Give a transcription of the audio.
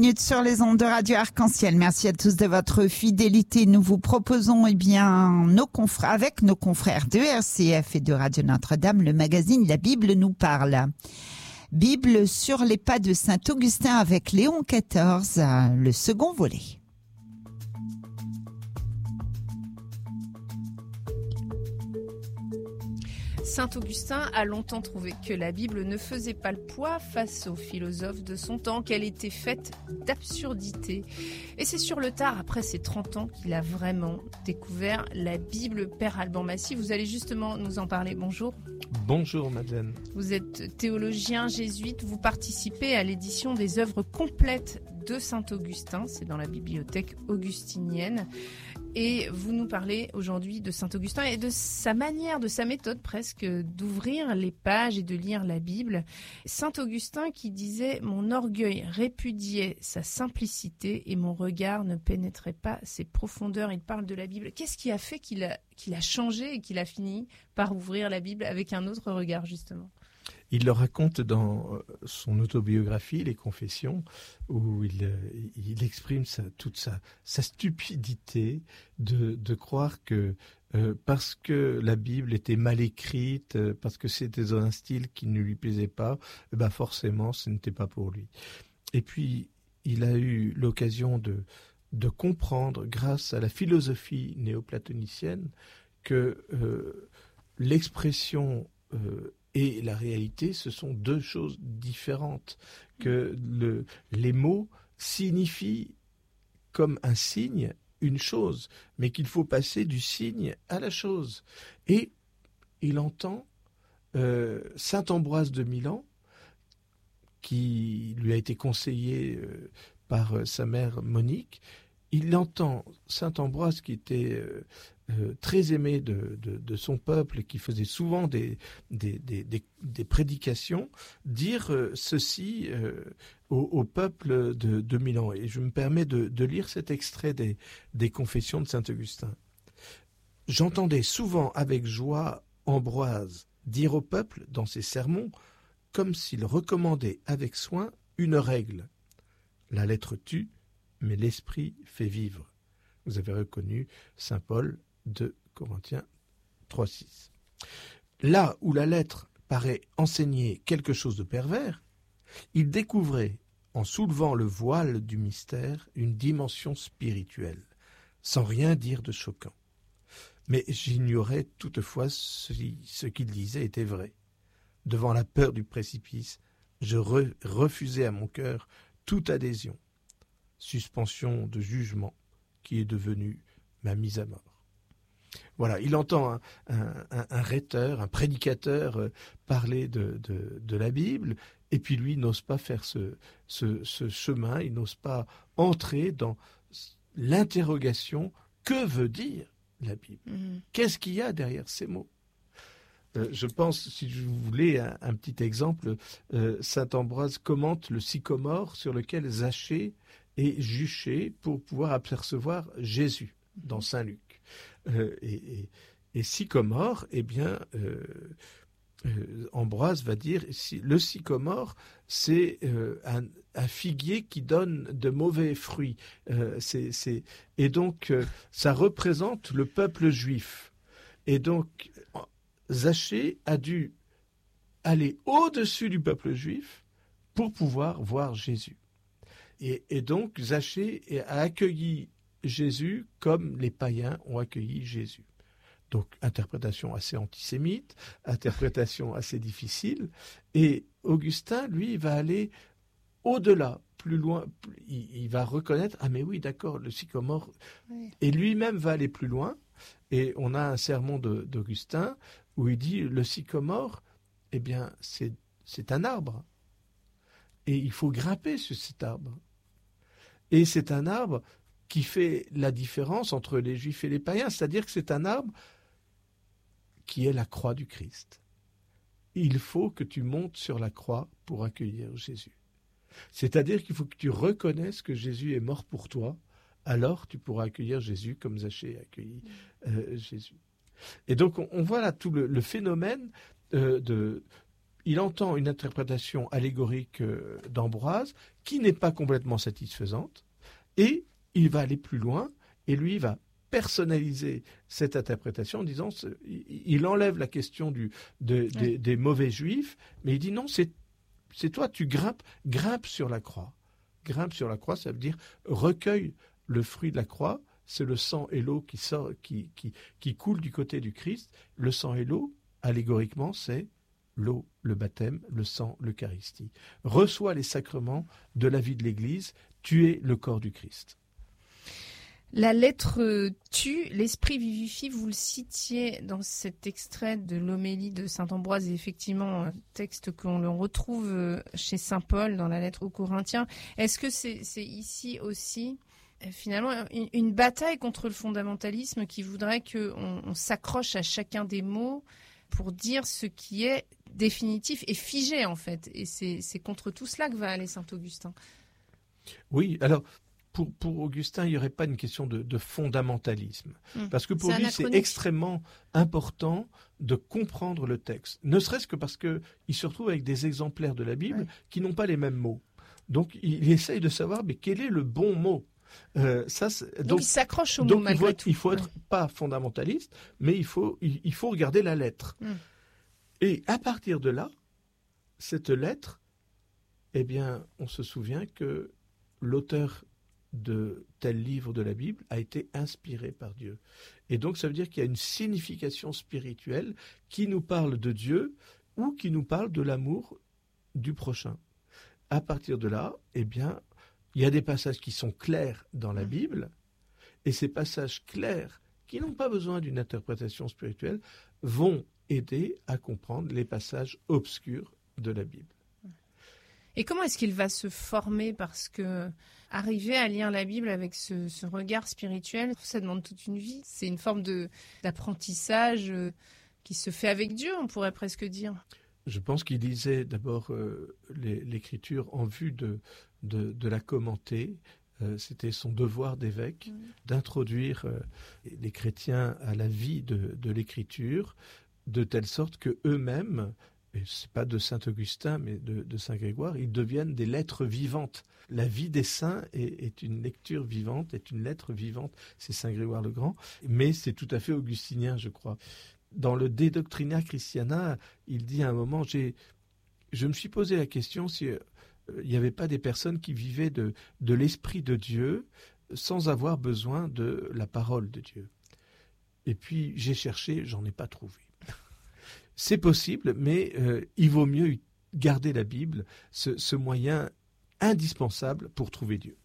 minutes sur les ondes de Radio Arc-en-Ciel. Merci à tous de votre fidélité. Nous vous proposons, avec nos confrères de RCF et de Radio Notre-Dame, le magazine La Bible nous parle. Bible sur les pas de Saint Augustin avec Léon XIV, le second volet. Saint Augustin a longtemps trouvé que la Bible ne faisait pas le poids face aux philosophes de son temps, qu'elle était faite d'absurdités. Et c'est sur le tard, après ses 30 ans, qu'il a vraiment découvert la Bible. Père Alban Massy, vous allez justement nous en parler. Bonjour. Bonjour Madeleine. Vous êtes théologien jésuite, vous participez à l'édition des œuvres complètes de Saint Augustin, c'est dans la bibliothèque augustinienne. Et vous nous parlez aujourd'hui de Saint Augustin et de sa manière, de sa méthode presque, d'ouvrir les pages et de lire la Bible. Saint Augustin qui disait « Mon orgueil répudiait sa simplicité et mon regard ne pénétrait pas ses profondeurs ». Il parle de la Bible. Qu'est-ce qui a fait qu'il a changé et qu'il a fini par ouvrir la Bible avec un autre regard, justement ? Il le raconte dans son autobiographie, Les Confessions, où il exprime toute sa stupidité de croire que parce que la Bible était mal écrite, parce que c'était dans un style qui ne lui plaisait pas, forcément ce n'était pas pour lui. Et puis il a eu l'occasion de comprendre, grâce à la philosophie néoplatonicienne, que l'expression et la réalité, ce sont deux choses différentes, que les mots signifient comme un signe une chose, mais qu'il faut passer du signe à la chose. Et il entend saint Ambroise de Milan, qui lui a été conseillé par sa mère Monique. Il entend saint Ambroise, qui était très aimé de son peuple et qui faisait souvent des prédications, dire ceci au peuple de Milan. Et je me permets de lire cet extrait des Confessions de saint Augustin. « J'entendais souvent avec joie Ambroise dire au peuple dans ses sermons, comme s'il recommandait avec soin une règle. La lettre tue, mais l'esprit fait vivre. » Vous avez reconnu saint Paul de Corinthiens 3,6. Là où la lettre paraît enseigner quelque chose de pervers, il découvrait, en soulevant le voile du mystère, une dimension spirituelle, sans rien dire de choquant. Mais j'ignorais toutefois si ce qu'il disait était vrai. Devant la peur du précipice, je refusais à mon cœur toute adhésion. Suspension de jugement qui est devenue ma mise à mort. Voilà, il entend un rhéteur, un prédicateur parler de la Bible, et puis lui n'ose pas faire ce chemin, il n'ose pas entrer dans l'interrogation « Que veut dire la Bible ? Qu'est-ce qu'il y a derrière ces mots ?» Je pense, si vous voulez un petit exemple, saint Ambroise commente le sycomore sur lequel Zachée est juché pour pouvoir apercevoir Jésus dans saint Luc. Et sycomore, Ambroise va dire, le sycomore, c'est un figuier qui donne de mauvais fruits. Et donc, ça représente le peuple juif. Et donc, Zachée a dû aller au-dessus du peuple juif pour pouvoir voir Jésus. Et donc, Zachée a accueilli Jésus comme les païens ont accueilli Jésus. Donc, interprétation assez antisémite, interprétation assez difficile. Et Augustin, lui, va aller au-delà, plus loin. Il va reconnaître, ah mais oui, d'accord, le sycomore. Oui. Et lui-même va aller plus loin. Et on a un sermon d'Augustin où il dit, le sycomore, c'est un arbre. Et il faut grimper sur cet arbre. Et c'est un arbre qui fait la différence entre les Juifs et les païens, c'est-à-dire que c'est un arbre qui est la croix du Christ. Il faut que tu montes sur la croix pour accueillir Jésus. C'est-à-dire qu'il faut que tu reconnaisses que Jésus est mort pour toi, alors tu pourras accueillir Jésus comme Zachée a accueilli Jésus. Et donc on voit là tout le phénomène il entend une interprétation allégorique d'Ambroise qui n'est pas complètement satisfaisante, et il va aller plus loin, et lui va personnaliser cette interprétation en disant, il enlève la question des mauvais juifs, mais il dit non, c'est toi, tu grimpe sur la croix. Grimpe sur la croix, ça veut dire recueille le fruit de la croix, c'est le sang et l'eau qui coulent du côté du Christ. Le sang et l'eau, allégoriquement, c'est l'eau, le baptême, le sang, l'Eucharistie. Reçois les sacrements de la vie de l'Église, tu es le corps du Christ. La lettre tue, l'esprit vivifie, vous le citiez dans cet extrait de l'homélie de saint Ambroise, et effectivement un texte qu'on le retrouve chez saint Paul dans la lettre aux Corinthiens. Est-ce que c'est ici aussi finalement une bataille contre le fondamentalisme qui voudrait qu'on s'accroche à chacun des mots pour dire ce qui est définitif et figé en fait, et c'est contre tout cela que va aller saint Augustin? Oui, alors pour Augustin, il n'y aurait pas une question de fondamentalisme. Parce que pour lui, c'est extrêmement important de comprendre le texte. Ne serait-ce que parce qu'il se retrouve avec des exemplaires de la Bible qui n'ont pas les mêmes mots. Donc, il essaye de savoir mais quel est le bon mot. Donc il s'accroche au mot malgré tout. Il faut être pas fondamentaliste, mais il faut regarder la lettre. Et à partir de là, cette lettre, eh bien, on se souvient que l'auteur de tel livre de la Bible a été inspiré par Dieu. Et donc ça veut dire qu'il y a une signification spirituelle qui nous parle de Dieu ou qui nous parle de l'amour du prochain. À partir de là, eh bien, il y a des passages qui sont clairs dans la Bible, et ces passages clairs, qui n'ont pas besoin d'une interprétation spirituelle, vont aider à comprendre les passages obscurs de la Bible. Et comment est-ce qu'il va se former? Parce que arriver à lire la Bible avec ce regard spirituel, ça demande toute une vie. C'est une forme d'apprentissage qui se fait avec Dieu, on pourrait presque dire. Je pense qu'il lisait d'abord l'Écriture en vue de la commenter. C'était son devoir d'évêque d'introduire les chrétiens à la vie de l'Écriture, de telle sorte que eux-mêmes, et c'est pas de saint Augustin, mais de saint Grégoire, ils deviennent des lettres vivantes. La vie des saints est une lecture vivante, est une lettre vivante. C'est saint Grégoire le Grand, mais c'est tout à fait augustinien, je crois. Dans le De Doctrina Christiana, il dit à un moment, je me suis posé la question si il n'y avait pas des personnes qui vivaient de l'Esprit de Dieu sans avoir besoin de la parole de Dieu. Et puis j'ai cherché, j'en ai pas trouvé. C'est possible, mais il vaut mieux garder la Bible, ce moyen indispensable pour trouver Dieu.